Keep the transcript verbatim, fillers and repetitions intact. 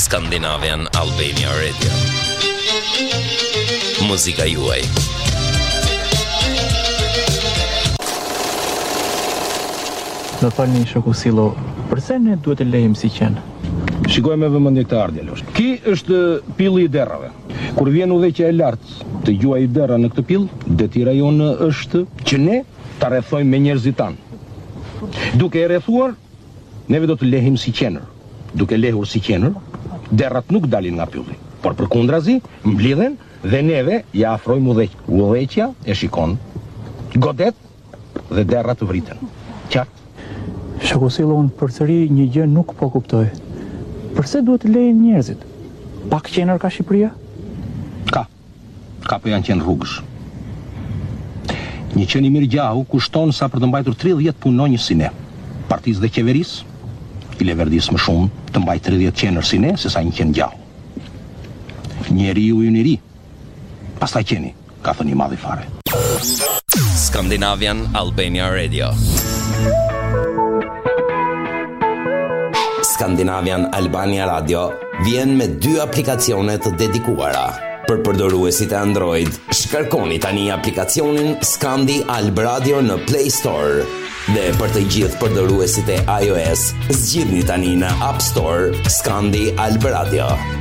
Scandinavian Albania Radio. Muzika juaj. Më falni shoku Sillo, përse ne duhet të lejmë si qenë? Shikoj me vëmendje këtë ardhje Losh. Ky është pilli i derrave. Kur vjen udhëheqja e lartë të gjuaj derra në këtë pill, detira jonë është që ne ta rrethojmë me njerëzit tanë. Duke e rrethuar, neve do të lehim si qenër. Duke lehur si qenër, derrat nuk dalin nga pylli, por përkundrazi mblidhen dhe neve ja afrojmë udhëheq. Udhëheqja e shikon, godet dhe derrat vriten. Qartë? Shoku Sillo, unë përsëri një gjë nuk po kuptoj. Përse duhet të lejnë njerëzit? Pak qenër ka Shqipëria? Ka. Ka po janë qenë rrugësh. Një qen i mirë gjahu kushton sa për të mbajtur tridhjetë punonjës si ne. Partisë dhe qeverisë i leverdis më shumë të mbajë tridhjetë qenër si ne se sa një qen gjahu. Njeriu i njeri. Pastaj qeni, ka thënë i madhi fare. Scandinavian Albania Radio. Scandinavian Albania Radio vjen me dy aplikacione të dedikuara. Për përdoruesit e Android, shkarkoni tani aplikacionin Scandi Alb Radio në Play Store. Dhe për të gjithë përdoruesit e iOS, zgjidhni tani në App Store Scandi Alb Radio.